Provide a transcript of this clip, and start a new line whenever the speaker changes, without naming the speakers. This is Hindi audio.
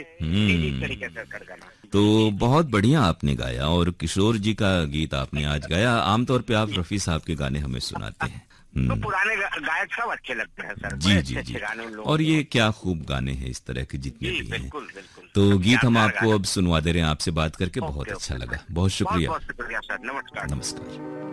इस तरीके से सर गाना।
तो बहुत बढ़िया आपने गाया, और किशोर जी का गीत आपने आज गाया। आमतौर पे आप रफी साहब के गाने हमें सुनाते हैं।
तो पुराने गायक सब अच्छे लगते हैं सर,
जी जी जी।
गाने उन लोगों
और
के।
ये क्या खूब गाने हैं इस तरह के जितने
जी
भी हैं।
बिल्कुल बिल्कुल।
तो गीत हम
शानदार
आपको
गाना।
अब सुनवा दे रहे हैं। आपसे बात करके बहुत
ओके,
अच्छा
ओके,
लगा,
सर।
बहुत शुक्रिया।
बहुत शुक्रिया सर, नमस्कार।
नमस्कार।